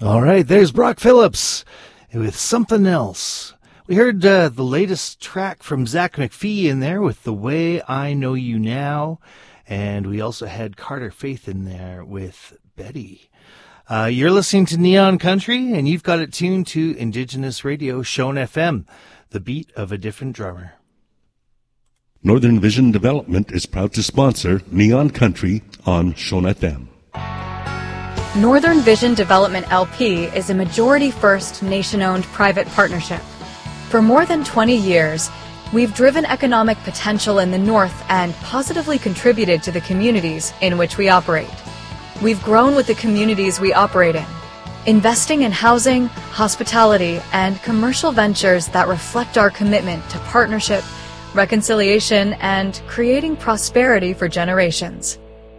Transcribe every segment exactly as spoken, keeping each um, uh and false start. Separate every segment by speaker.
Speaker 1: All right, there's Brock Phillips with Something Else. We heard uh, the latest track from Zach McPhee in there with The Way I Know You Now, and we also had Carter Faith in there with Betty. Uh, you're listening to Neon Country, and you've got it tuned to Indigenous Radio, Shona F M, the beat of a different drummer.
Speaker 2: Northern Vision Development is proud to sponsor Neon Country on Shona F M.
Speaker 3: Northern Vision Development L P is a majority First Nation-owned private partnership. For more than twenty years, we've driven economic potential in the North and positively contributed to the communities in which we operate. We've grown with the communities we operate in, investing in housing, hospitality, and commercial ventures that reflect our commitment to partnership, reconciliation, and creating prosperity for generations.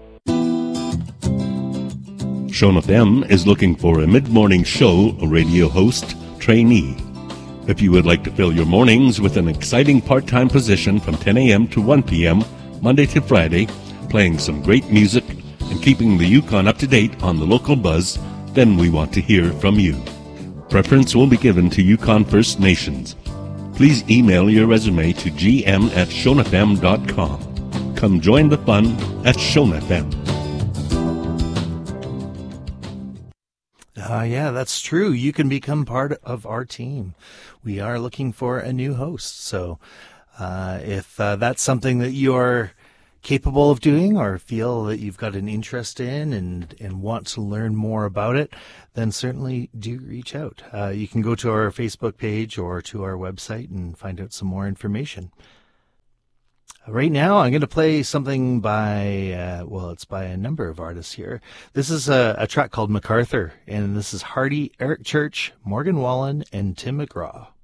Speaker 2: Shona F M is looking for a mid-morning show radio host trainee. If you would like to fill your mornings with an exciting part-time position from ten a.m. to one p.m., Monday to Friday, playing some great music and keeping the Yukon up to date on the local buzz, then we want to hear from you. Preference will be given to Yukon First Nations. Please email your resume to g m at shona f m dot com. Come join the fun at Shona F M.
Speaker 1: Uh, yeah, that's true. You can become part of our team. We are looking for a new host. So uh, if uh, that's something that you're capable of doing or feel that you've got an interest in and, and want to learn more about it, then certainly do reach out. Uh, you can go to our Facebook page or to our website and find out some more information. Right now, I'm going to play something by, uh, well, it's by a number of artists here. This is a, a track called MacArthur, and this is Hardy, Eric Church, Morgan Wallen, and Tim McGraw.